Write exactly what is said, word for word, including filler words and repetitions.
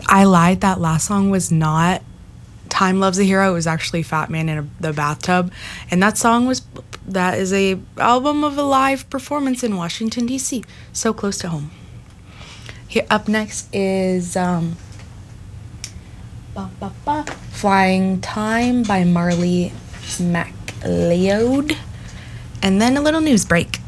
I lied. That last song was not Time Loves a Hero. It was actually Fat Man in a, the Bathtub. And that song was, that is a album of a live performance in Washington, D C. So close to home. Here, up next is um, ba, ba, ba, Flying Time by Marley McLeod. And then a little news break.